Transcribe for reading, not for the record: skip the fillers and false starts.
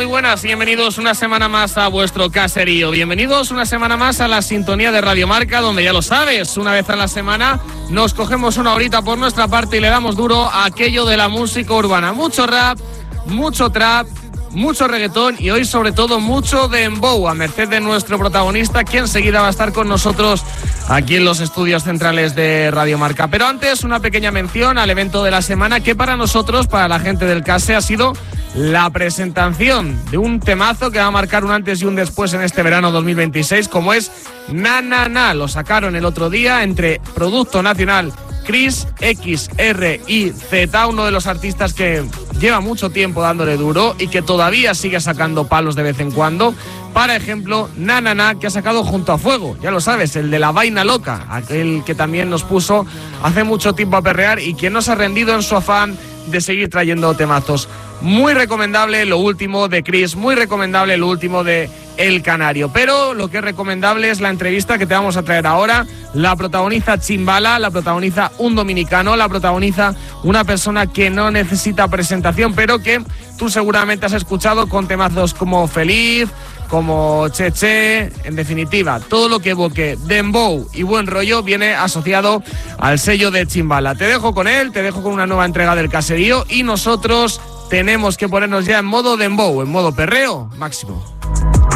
muy buenas, bienvenidos una semana más a vuestro caserío. Bienvenidos una semana más a la sintonía de Radio Marca, donde ya lo sabes, una vez a la semana nos cogemos una horita por nuestra parte y le damos duro a aquello de la música urbana. Mucho rap, mucho trap, mucho reggaetón y hoy sobre todo mucho dembow, a merced de nuestro protagonista, que enseguida va a estar con nosotros aquí en los estudios centrales de Radio Marca. Pero antes, una pequeña mención al evento de la semana, que para nosotros, para la gente del Case, ha sido la presentación de un temazo que va a marcar un antes y un después en este verano 2026, como es Na Na Na. Lo sacaron el otro día entre Producto Nacional, Chris XRIZ, uno de los artistas que lleva mucho tiempo dándole duro y que todavía sigue sacando palos de vez en cuando. Para ejemplo, Na Na Na, que ha sacado Junto a Fuego, ya lo sabes, el de La Vaina Loca, aquel que también nos puso hace mucho tiempo a perrear y que no se ha rendido en su afán de seguir trayendo temazos. Muy recomendable lo último de Chris, muy recomendable lo último de El Canario, pero lo que es recomendable es la entrevista que te vamos a traer ahora. La protagoniza Chimbala, la protagoniza un dominicano, la protagoniza una persona que no necesita presentación, pero que tú seguramente has escuchado con temazos como Feliz, como Cheche, en definitiva, todo lo que evoque dembow y buen rollo viene asociado al sello de Chimbala. Te dejo con él, te dejo con una nueva entrega del caserío y nosotros tenemos que ponernos ya en modo dembow, en modo perreo máximo.